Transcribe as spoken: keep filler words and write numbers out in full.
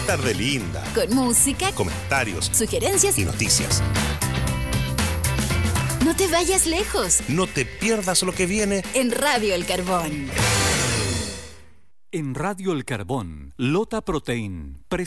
tarde linda. Con música, comentarios, sugerencias y noticias. No te vayas lejos. No te pierdas lo que viene en Radio El Carbón. En Radio El Carbón, Lota Protein